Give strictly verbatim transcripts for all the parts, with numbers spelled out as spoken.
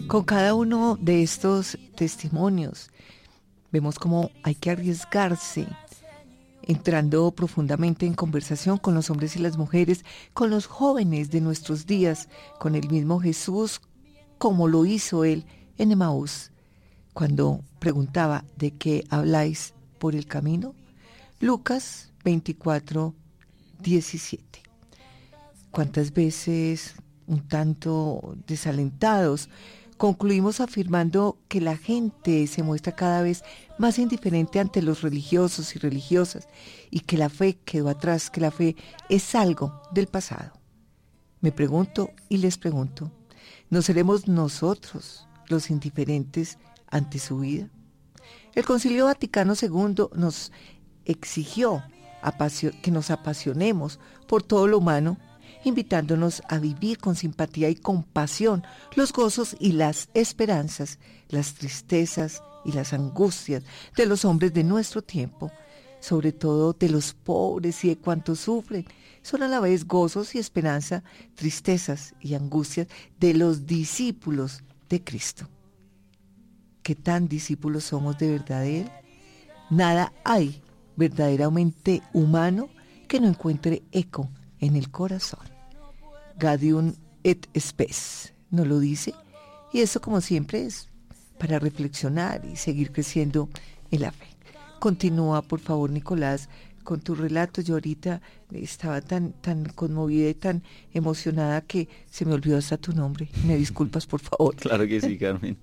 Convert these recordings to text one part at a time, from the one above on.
Con cada uno de estos testimonios vemos cómo hay que arriesgarse, entrando profundamente en conversación con los hombres y las mujeres, con los jóvenes de nuestros días, con el mismo Jesús, como lo hizo él en Emaús, cuando preguntaba: ¿de qué habláis por el camino? Lucas veinticuatro, diecisiete. ¿Cuántas veces, un tanto desalentados, concluimos afirmando que la gente se muestra cada vez más indiferente ante los religiosos y religiosas y que la fe quedó atrás, que la fe es algo del pasado? Me pregunto y les pregunto, ¿no seremos nosotros los indiferentes ante su vida? El Concilio Vaticano segundo nos exigió que nos apasionemos por todo lo humano, invitándonos a vivir con simpatía y compasión los gozos y las esperanzas, las tristezas y las angustias de los hombres de nuestro tiempo, sobre todo de los pobres y de cuantos sufren. Son a la vez gozos y esperanza, tristezas y angustias de los discípulos de Cristo. ¿Qué tan discípulos somos de verdad de Él? Nada hay verdaderamente humano que no encuentre eco en el corazón. Gaudium et Spes nos lo dice, y eso, como siempre, es para reflexionar y seguir creciendo en la fe. Continúa, por favor, Nicolás, con tu relato. Yo ahorita estaba tan, tan conmovida y tan emocionada que se me olvidó hasta tu nombre. Me disculpas, por favor. Claro que sí, Carmen.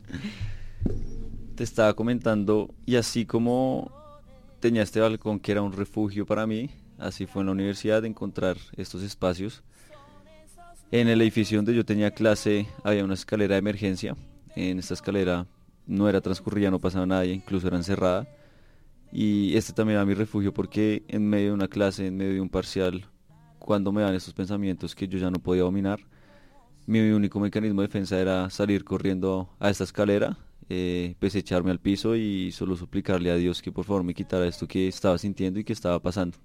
Te estaba comentando, y así como tenía este balcón que era un refugio para mí, así fue en la universidad encontrar estos espacios. En el edificio donde yo tenía clase había una escalera de emergencia. En esta escalera no era transcurrida, no pasaba nadie, incluso era encerrada. Y este también era mi refugio porque en medio de una clase, en medio de un parcial, cuando me dan estos pensamientos que yo ya no podía dominar, mi único mecanismo de defensa era salir corriendo a esta escalera, eh, pues echarme al piso y solo suplicarle a Dios que por favor me quitara esto que estaba sintiendo y que estaba pasando.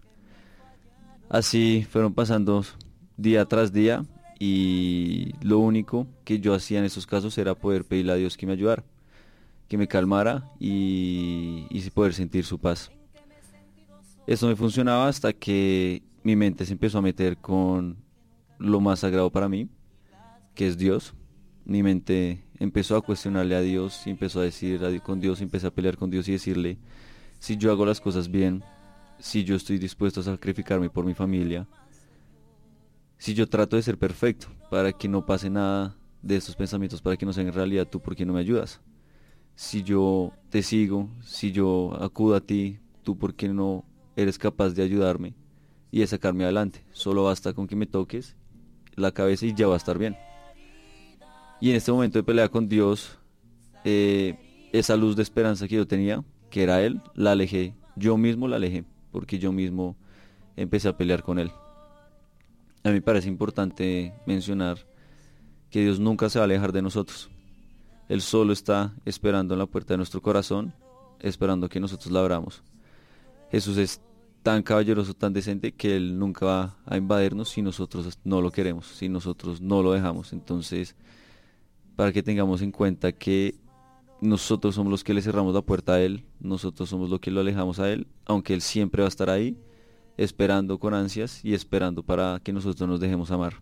Así fueron pasando día tras día, y lo único que yo hacía en estos casos era poder pedirle a Dios que me ayudara, que me calmara y, y poder sentir su paz. Esto me funcionaba hasta que mi mente se empezó a meter con lo más sagrado para mí, que es Dios. Mi mente empezó a cuestionarle a Dios y empezó a decir a, con Dios, empecé a pelear con Dios y decirle: si yo hago las cosas bien, si yo estoy dispuesto a sacrificarme por mi familia, si yo trato de ser perfecto para que no pase nada de estos pensamientos, para que no sean en realidad, ¿tú por qué no me ayudas? Si yo te sigo, si yo acudo a ti, ¿tú por qué no eres capaz de ayudarme y de sacarme adelante? Solo basta con que me toques la cabeza y ya va a estar bien. Y en este momento de pelea con Dios, eh, esa luz de esperanza que yo tenía, que era Él, la alejé. Yo mismo la alejé, porque yo mismo empecé a pelear con Él. A mí me parece importante mencionar que Dios nunca se va a alejar de nosotros. Él solo está esperando en la puerta de nuestro corazón, esperando que nosotros la abramos. Jesús es tan caballeroso, tan decente, que Él nunca va a invadirnos si nosotros no lo queremos, si nosotros no lo dejamos. Entonces, para que tengamos en cuenta que nosotros somos los que le cerramos la puerta a Él, nosotros somos los que lo alejamos a Él, aunque Él siempre va a estar ahí, esperando con ansias y esperando para que nosotros nos dejemos amar.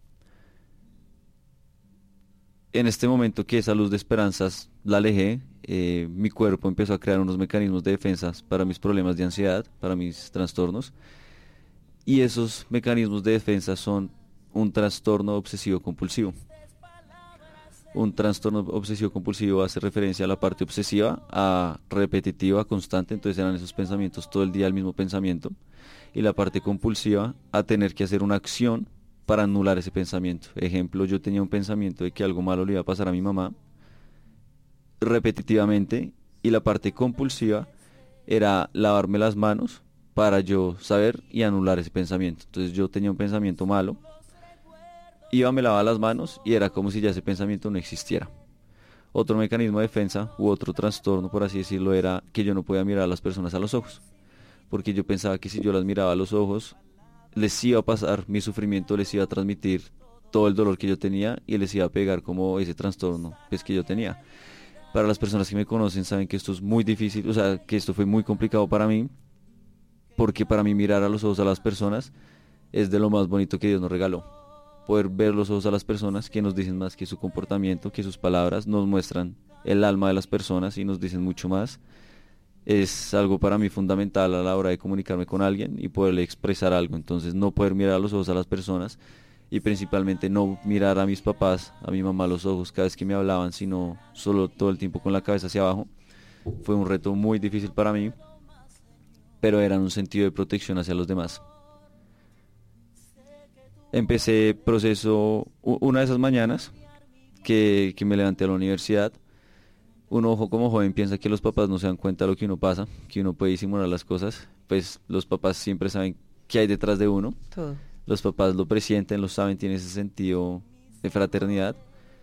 En este momento que esa luz de esperanzas la alejé, eh, mi cuerpo empezó a crear unos mecanismos de defensa para mis problemas de ansiedad, para mis trastornos, y esos mecanismos de defensa son un trastorno obsesivo compulsivo. Un trastorno obsesivo compulsivo hace referencia a la parte obsesiva, a repetitiva, constante, entonces eran esos pensamientos todo el día, el mismo pensamiento, y la parte compulsiva a tener que hacer una acción para anular ese pensamiento. Ejemplo, yo tenía un pensamiento de que algo malo le iba a pasar a mi mamá repetitivamente, y la parte compulsiva era lavarme las manos para yo saber y anular ese pensamiento. Entonces yo tenía un pensamiento malo, iba, me lavaba las manos y era como si ya ese pensamiento no existiera. Otro mecanismo de defensa u otro trastorno, por así decirlo, era que yo no podía mirar a las personas a los ojos, porque yo pensaba que si yo las miraba a los ojos les iba a pasar mi sufrimiento, les iba a transmitir todo el dolor que yo tenía y les iba a pegar como ese trastorno pues, que yo tenía. Para las personas que me conocen saben que esto es muy difícil, o sea, que esto fue muy complicado para mí, porque para mí mirar a los ojos a las personas es de lo más bonito que Dios nos regaló. Poder ver los ojos a las personas que nos dicen más que su comportamiento, que sus palabras, nos muestran el alma de las personas y nos dicen mucho más. Es algo para mí fundamental a la hora de comunicarme con alguien y poderle expresar algo. Entonces no poder mirar a los ojos a las personas y principalmente no mirar a mis papás, a mi mamá a los ojos cada vez que me hablaban, sino solo todo el tiempo con la cabeza hacia abajo, fue un reto muy difícil para mí, pero era en un sentido de protección hacia los demás. Empecé proceso una de esas mañanas que, que me levanté a la universidad. Uno ojo como joven piensa que los papás no se dan cuenta de lo que uno pasa, que uno puede disimular las cosas, pues los papás siempre saben qué hay detrás de uno. Todo. Los papás lo presienten, lo saben, tienen ese sentido de fraternidad.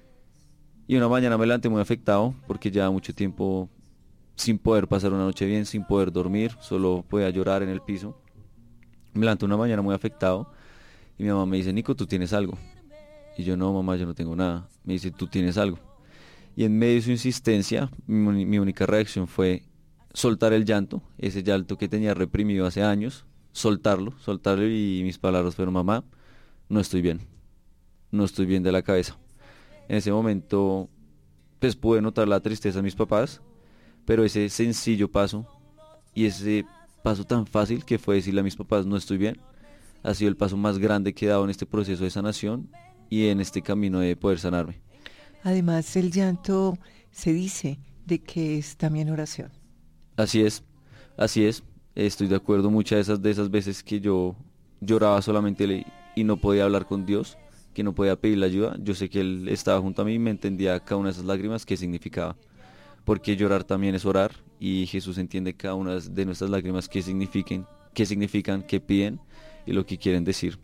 Y una mañana me levanté muy afectado porque ya mucho tiempo sin poder pasar una noche bien, sin poder dormir, solo podía llorar en el piso. Me levanté una mañana muy afectado y mi mamá me dice, Nico, tú tienes algo. Y yo, no, mamá, yo no tengo nada. Me dice, tú tienes algo. Y en medio de su insistencia, mi, mi única reacción fue soltar el llanto, ese llanto que tenía reprimido hace años, soltarlo, soltarlo y mis palabras fueron, mamá, no estoy bien, no estoy bien de la cabeza. En ese momento, pues pude notar la tristeza de mis papás, pero ese sencillo paso y ese paso tan fácil que fue decirle a mis papás, no estoy bien, ha sido el paso más grande que he dado en este proceso de sanación y en este camino de poder sanarme. Además, el llanto se dice de que es también oración. Así es, así es. Estoy de acuerdo, muchas de esas, de esas veces que yo lloraba solamente y no podía hablar con Dios, que no podía pedirle ayuda, yo sé que Él estaba junto a mí y me entendía cada una de esas lágrimas qué significaba. Porque llorar también es orar y Jesús entiende cada una de nuestras lágrimas qué significan, qué significan, qué piden y lo que quieren decir.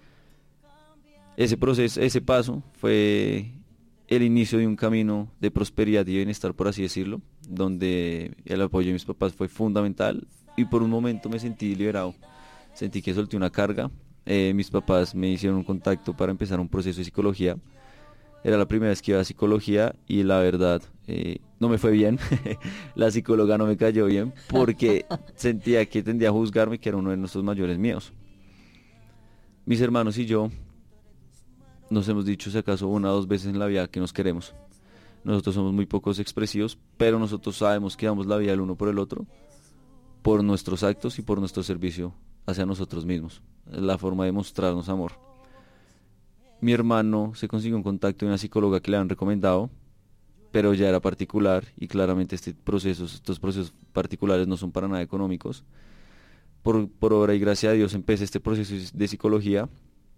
Ese proceso, ese paso fue el inicio de un camino de prosperidad y bienestar, por así decirlo, donde el apoyo de mis papás fue fundamental y por un momento me sentí liberado, sentí que solté una carga. Eh, mis papás me hicieron un contacto para empezar un proceso de psicología. Era la primera vez que iba a psicología y la verdad eh, no me fue bien. La psicóloga no me cayó bien porque sentía que tendía a juzgarme, que era uno de nuestros mayores miedos. Mis hermanos y yo nos hemos dicho si acaso una o dos veces en la vida que nos queremos. Nosotros somos muy pocos expresivos, pero nosotros sabemos que damos la vida el uno por el otro, por nuestros actos y por nuestro servicio hacia nosotros mismos. Es la forma de mostrarnos amor. Mi hermano se consiguió un contacto de una psicóloga que le han recomendado, pero ya era particular y claramente este proceso, estos procesos particulares no son para nada económicos. Por, por obra y gracia de Dios empecé este proceso de psicología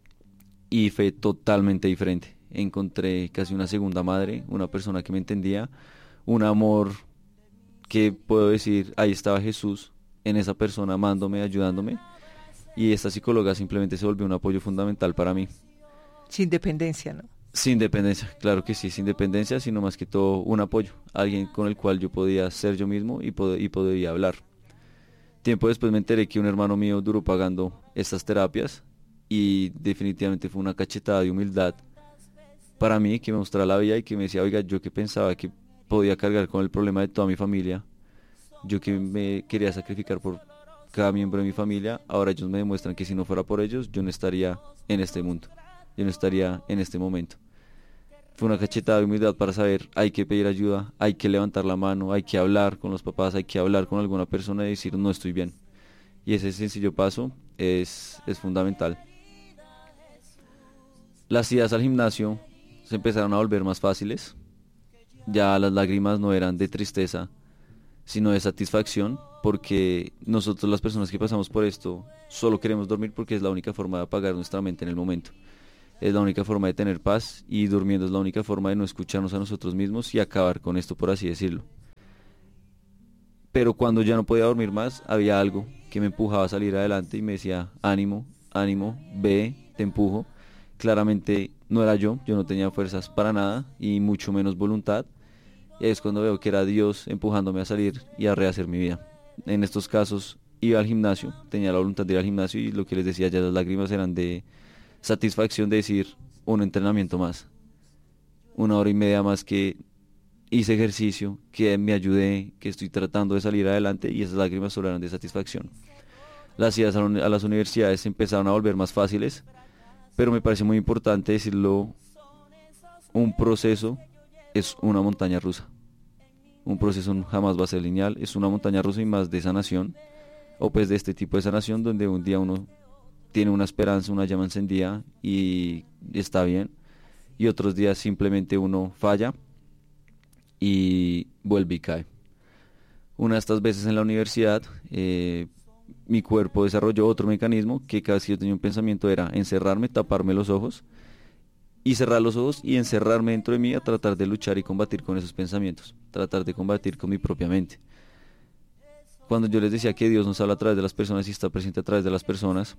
y fue totalmente diferente. Encontré casi una segunda madre, una persona que me entendía, un amor que puedo decir, ahí estaba Jesús en esa persona amándome, ayudándome, y esta psicóloga simplemente se volvió un apoyo fundamental para mí. Sin dependencia, ¿no? Sin dependencia, claro que sí, sin dependencia, sino más que todo un apoyo, alguien con el cual yo podía ser yo mismo y, pod- y podía hablar. Tiempo después me enteré que un hermano mío duró pagando estas terapias y definitivamente fue una cachetada de humildad para mí, que me mostraba la vida y que me decía, oiga, yo que pensaba que podía cargar con el problema de toda mi familia, yo que me quería sacrificar por cada miembro de mi familia, ahora ellos me demuestran que si no fuera por ellos, yo no estaría en este mundo, yo no estaría en este momento. Fue una cachetada de humildad para saber, hay que pedir ayuda, hay que levantar la mano, hay que hablar con los papás, hay que hablar con alguna persona y decir, no estoy bien. Y ese sencillo paso es, es fundamental. Las idas al gimnasio se empezaron a volver más fáciles. Ya las lágrimas no eran de tristeza, sino de satisfacción, porque nosotros las personas que pasamos por esto solo queremos dormir porque es la única forma de apagar nuestra mente en el momento. Es la única forma de tener paz y durmiendo es la única forma de no escucharnos a nosotros mismos y acabar con esto, por así decirlo. Pero cuando ya no podía dormir más, había algo que me empujaba a salir adelante y me decía, ánimo, ánimo, ve, te empujo. Claramente no era yo, yo no tenía fuerzas para nada y mucho menos voluntad. Y ahí es cuando veo que era Dios empujándome a salir y a rehacer mi vida. En estos casos iba al gimnasio, tenía la voluntad de ir al gimnasio y lo que les decía, ya las lágrimas eran de satisfacción de decir, un entrenamiento más, una hora y media más que hice ejercicio, que me ayudé, que estoy tratando de salir adelante y esas lágrimas solo eran de satisfacción. Las idas a a las universidades empezaron a volver más fáciles, pero me parece muy importante decirlo, un proceso es una montaña rusa. Un proceso jamás va a ser lineal, es una montaña rusa y más de sanación, o pues de este tipo de sanación donde un día uno tiene una esperanza, una llama encendida y está bien, y otros días simplemente uno falla y vuelve y cae. Una de estas veces en la universidad, eh, mi cuerpo desarrolló otro mecanismo que cada vez que yo tenía un pensamiento era encerrarme, taparme los ojos y cerrar los ojos y encerrarme dentro de mí a tratar de luchar y combatir con esos pensamientos, tratar de combatir con mi propia mente. Cuando yo les decía que Dios nos habla a través de las personas y está presente a través de las personas,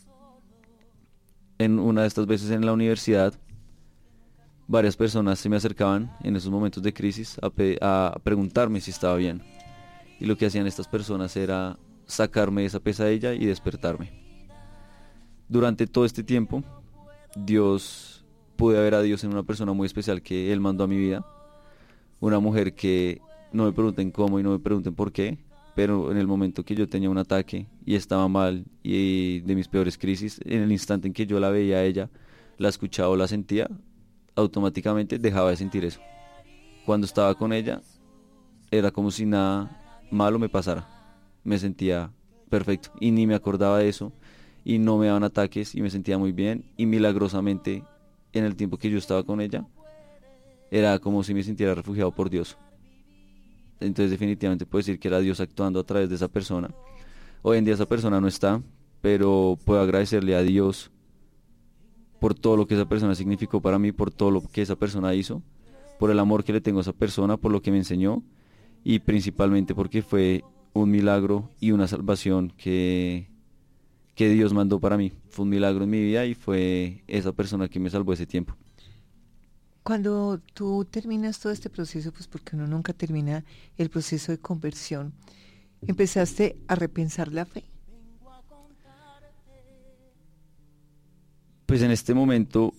en una de estas veces en la universidad, varias personas se me acercaban en esos momentos de crisis a, pe- a preguntarme si estaba bien. Y lo que hacían estas personas era sacarme de esa pesadilla y despertarme. Durante todo este tiempo, Dios, pude ver a Dios en una persona muy especial que Él mandó a mi vida. Una mujer que no me pregunten cómo y no me pregunten por qué, pero en el momento que yo tenía un ataque y estaba mal y de mis peores crisis, en el instante en que yo la veía a ella, la escuchaba o la sentía, automáticamente dejaba de sentir eso. Cuando estaba con ella, era como si nada malo me pasara. Me sentía perfecto y ni me acordaba de eso y no me daban ataques y me sentía muy bien y milagrosamente en el tiempo que yo estaba con ella era como si me sintiera refugiado por Dios. Entonces definitivamente puedo decir que era Dios actuando a través de esa persona. Hoy en día esa persona no está, pero puedo agradecerle a Dios por todo lo que esa persona significó para mí, por todo lo que esa persona hizo, por el amor que le tengo a esa persona, por lo que me enseñó y principalmente porque fue un milagro y una salvación que, que Dios mandó para mí. Fue un milagro en mi vida y fue esa persona que me salvó ese tiempo. Cuando tú terminas todo este proceso, pues porque uno nunca termina el proceso de conversión, ¿empezaste a repensar la fe? Pues en este momento,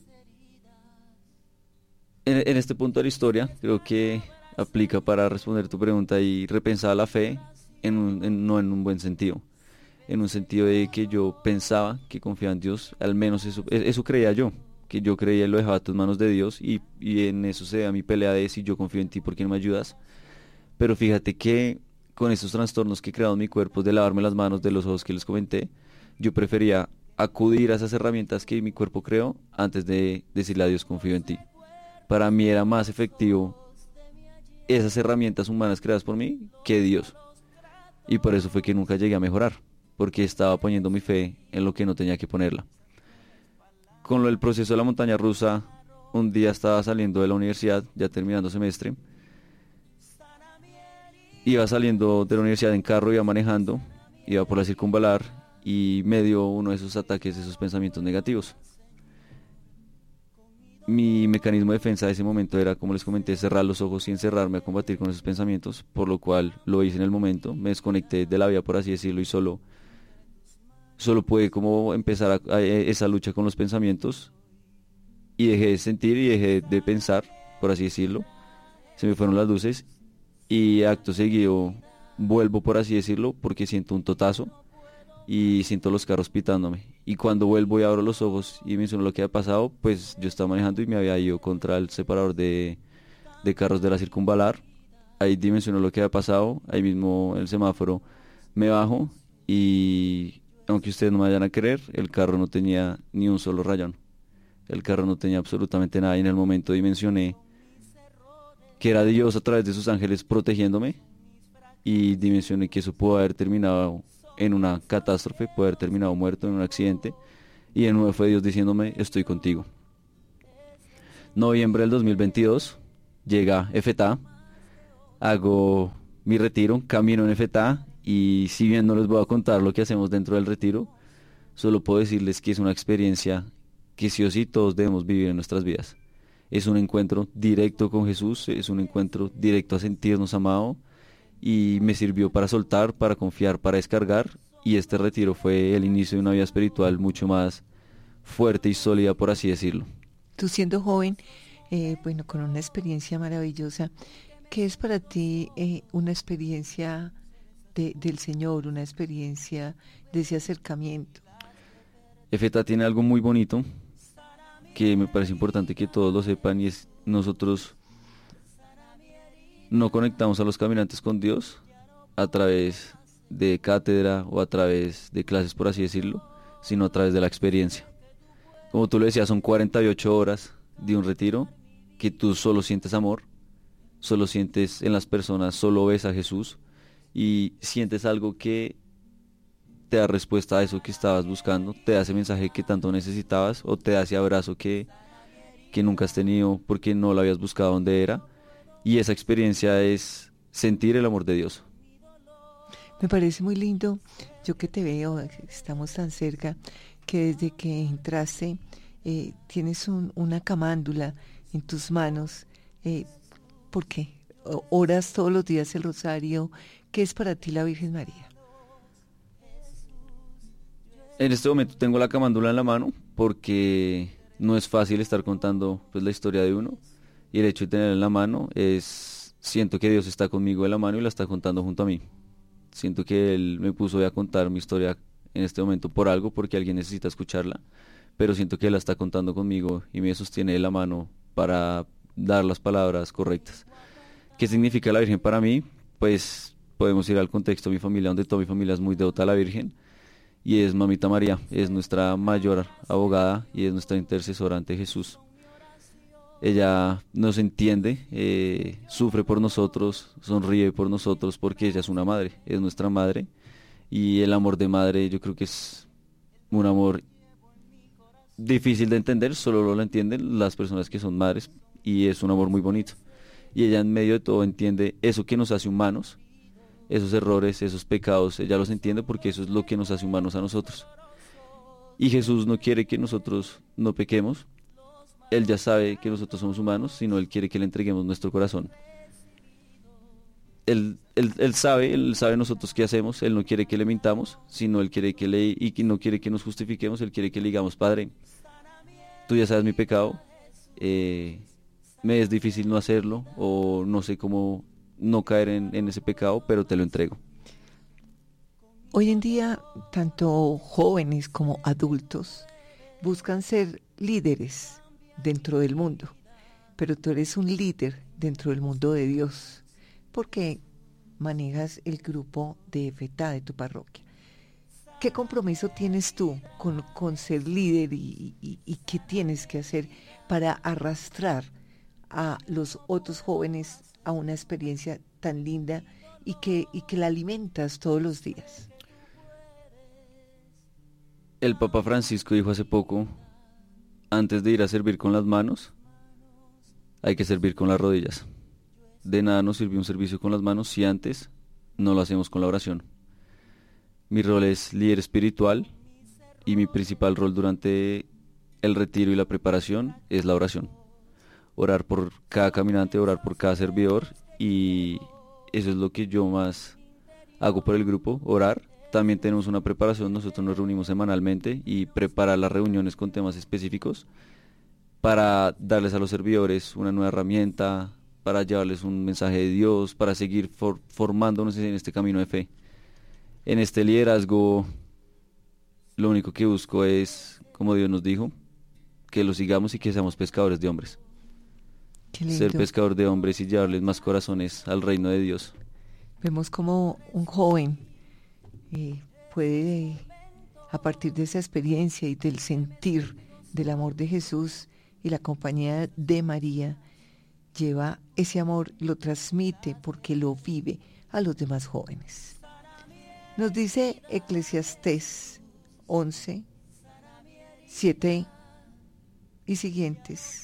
en, en este punto de la historia, creo que aplica para responder tu pregunta y repensar la fe, en un, en, no en un buen sentido, en un sentido de que yo pensaba que confiaba en Dios, al menos eso, eso creía yo, que yo creía y lo dejaba a tus manos de Dios y, y en eso se da mi pelea de si yo confío en ti, ¿por qué no me ayudas? Pero fíjate que con esos trastornos que he creado en mi cuerpo, de lavarme las manos, de los ojos que les comenté, yo prefería acudir a esas herramientas que mi cuerpo creó antes de decirle a Dios confío en ti. Para mí era más efectivo esas herramientas humanas creadas por mí que Dios. Y por eso fue que nunca llegué a mejorar, porque estaba poniendo mi fe en lo que no tenía que ponerla. Con lo del proceso de la montaña rusa, un día estaba saliendo de la universidad, ya terminando semestre. Iba saliendo de la universidad en carro, iba manejando, iba por la circunvalar y me dio uno de esos ataques, esos pensamientos negativos. Mi mecanismo de defensa de ese momento era, como les comenté, cerrar los ojos y encerrarme a combatir con esos pensamientos, por lo cual lo hice en el momento, me desconecté de la vida, por así decirlo, y solo, solo pude como empezar a, a esa lucha con los pensamientos y dejé de sentir y dejé de pensar, por así decirlo, se me fueron las luces y acto seguido vuelvo, por así decirlo, porque siento un totazo y siento los carros pitándome. Y cuando vuelvo y abro los ojos y menciono lo que había pasado, pues yo estaba manejando y me había ido contra el separador de, de carros de la circunvalar. Ahí dimensionó lo que había pasado, ahí mismo el semáforo me bajo y aunque ustedes no me vayan a creer, el carro no tenía ni un solo rayón. El carro no tenía absolutamente nada y en el momento dimensioné que era Dios a través de sus ángeles protegiéndome y dimensioné que eso pudo haber terminado en una catástrofe, puede haber terminado muerto en un accidente y de nuevo fue Dios diciéndome estoy contigo. Noviembre del dos mil veintidós llega F T A, hago mi retiro, camino en F T A y si bien no les voy a contar lo que hacemos dentro del retiro, solo puedo decirles que es una experiencia que sí o sí todos debemos vivir en nuestras vidas. Es un encuentro directo con Jesús, es un encuentro directo a sentirnos amados y me sirvió para soltar, para confiar, para descargar y este retiro fue el inicio de una vida espiritual mucho más fuerte y sólida, por así decirlo. Tú siendo joven, eh, bueno, con una experiencia maravillosa, ¿qué es para ti eh, una experiencia de, del Señor, una experiencia de ese acercamiento? Efeta tiene algo muy bonito que me parece importante que todos lo sepan y es nosotros no conectamos a los caminantes con Dios a través de cátedra o a través de clases, por así decirlo, sino a través de la experiencia. Como tú lo decías, son cuarenta y ocho horas de un retiro que tú solo sientes amor, solo sientes en las personas, solo ves a Jesús y sientes algo que te da respuesta a eso que estabas buscando, te da ese mensaje que tanto necesitabas o te da ese abrazo que, que nunca has tenido porque no lo habías buscado donde era. Y esa experiencia es sentir el amor de Dios. Me parece muy lindo, yo que te veo, estamos tan cerca, que desde que entraste eh, tienes un, una camándula en tus manos. Eh, ¿Por qué? ¿Oras todos los días el rosario? ¿Qué es para ti la Virgen María? En este momento tengo la camándula en la mano porque no es fácil estar contando pues, la historia de uno. Y el hecho de tenerla en la mano es, siento que Dios está conmigo de la mano y la está contando junto a mí. Siento que Él me puso hoy a contar mi historia en este momento por algo, porque alguien necesita escucharla, pero siento que Él la está contando conmigo y me sostiene de la mano para dar las palabras correctas. ¿Qué significa la Virgen para mí? Pues podemos ir al contexto de mi familia, donde toda mi familia es muy devota a la Virgen, y es Mamita María, es nuestra mayor abogada y es nuestra intercesora ante Jesús. Ella nos entiende, eh, sufre por nosotros, sonríe por nosotros porque ella es una madre, es nuestra madre. Y el amor de madre yo creo que es un amor difícil de entender, solo lo entienden las personas que son madres y es un amor muy bonito. Y ella en medio de todo entiende eso que nos hace humanos, esos errores, esos pecados, ella los entiende porque eso es lo que nos hace humanos a nosotros. Y Jesús no quiere que nosotros no pequemos. Él ya sabe que nosotros somos humanos, sino Él quiere que le entreguemos nuestro corazón. Él, él, él sabe, Él sabe nosotros qué hacemos, Él no quiere que le mintamos, sino Él quiere que le, y que no quiere que nos justifiquemos, Él quiere que le digamos, Padre, tú ya sabes mi pecado, eh, me es difícil no hacerlo, o no sé cómo no caer en, en ese pecado, pero te lo entrego. Hoy en día, tanto jóvenes como adultos buscan ser líderes dentro del mundo, pero tú eres un líder dentro del mundo de Dios, porque manejas el grupo de Efetá de tu parroquia. ¿Qué compromiso tienes tú con, con ser líder y, y, y qué tienes que hacer para arrastrar a los otros jóvenes a una experiencia tan linda y que, y que la alimentas todos los días? El Papa Francisco dijo hace poco, antes de ir a servir con las manos, hay que servir con las rodillas. De nada nos sirve un servicio con las manos si antes no lo hacemos con la oración. Mi rol es líder espiritual y mi principal rol durante el retiro y la preparación es la oración. Orar por cada caminante, orar por cada servidor, y eso es lo que yo más hago por el grupo, orar. También tenemos una preparación, nosotros nos reunimos semanalmente y preparar las reuniones con temas específicos para darles a los servidores una nueva herramienta, para llevarles un mensaje de Dios, para seguir for- formándonos en este camino de fe. En este liderazgo, lo único que busco es, como Dios nos dijo, que lo sigamos y que seamos pescadores de hombres. Qué lindo. Ser pescador de hombres y llevarles más corazones al reino de Dios. Vemos como un joven eh, puede, a partir de esa experiencia y del sentir del amor de Jesús y la compañía de María, lleva ese amor, lo transmite porque lo vive a los demás jóvenes. Nos dice Eclesiastés once, siete y siguientes.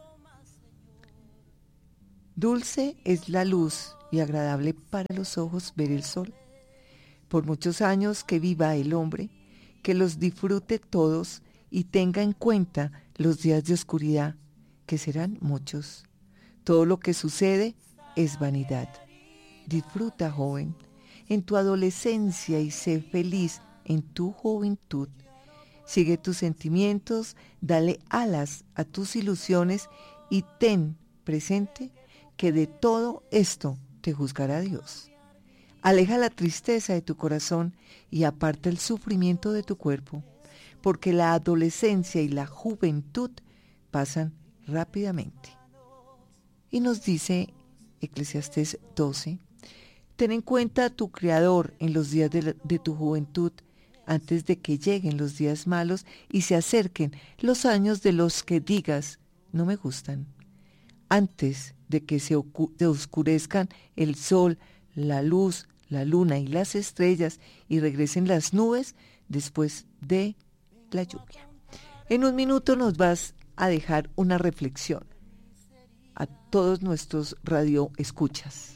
Dulce es la luz y agradable para los ojos ver el sol. Por muchos años que viva el hombre, que los disfrute todos y tenga en cuenta los días de oscuridad, que serán muchos. Todo lo que sucede es vanidad. Disfruta, joven, en tu adolescencia y sé feliz en tu juventud. Sigue tus sentimientos, dale alas a tus ilusiones y ten presente que de todo esto te juzgará Dios. Aleja la tristeza de tu corazón y aparta el sufrimiento de tu cuerpo, porque la adolescencia y la juventud pasan rápidamente. Y nos dice Eclesiastés doce, ten en cuenta a tu Creador en los días de, la, de tu juventud, antes de que lleguen los días malos y se acerquen los años de los que digas, no me gustan. Antes de que se, ocu- se oscurezcan el sol, la luz, la luna y las estrellas y regresen las nubes después de la lluvia. En un minuto nos vas a dejar una reflexión a todos nuestros radioescuchas.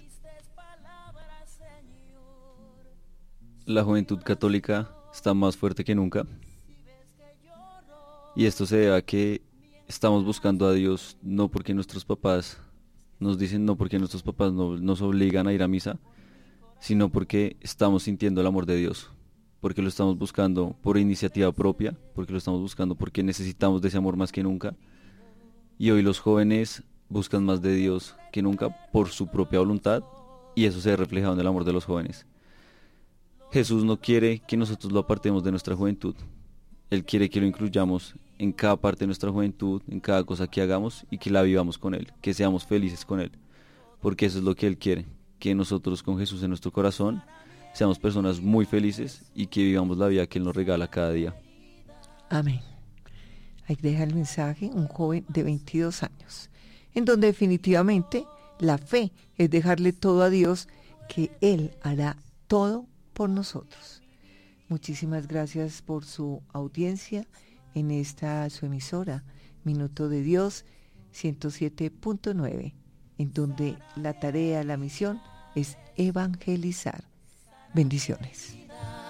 La juventud católica está más fuerte que nunca. Y esto se debe a que estamos buscando a Dios no porque nuestros papás nos dicen, no porque nuestros papás no, nos obligan a ir a misa, sino porque estamos sintiendo el amor de Dios, porque lo estamos buscando por iniciativa propia, porque lo estamos buscando porque necesitamos de ese amor más que nunca. Y hoy los jóvenes buscan más de Dios que nunca por su propia voluntad, y eso se ve reflejado en el amor de los jóvenes. Jesús no quiere que nosotros lo apartemos de nuestra juventud. Él quiere que lo incluyamos en cada parte de nuestra juventud, en cada cosa que hagamos y que la vivamos con Él, que seamos felices con Él, porque eso es lo que Él quiere, que nosotros con Jesús en nuestro corazón seamos personas muy felices y que vivamos la vida que Él nos regala cada día. Amén. Ahí deja el mensaje un joven de veintidós años, en donde definitivamente la fe es dejarle todo a Dios, que Él hará todo por nosotros. Muchísimas gracias por su audiencia en esta su emisora, Minuto de Dios ciento siete punto nueve, en donde la tarea, la misión es evangelizar. Bendiciones.